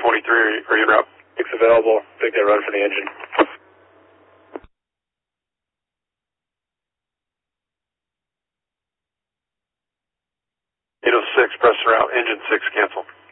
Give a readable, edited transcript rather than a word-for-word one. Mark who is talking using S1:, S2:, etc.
S1: 23, are you en route?
S2: 6 available. Take that run for the engine.
S1: 806, press route, engine 6, cancel.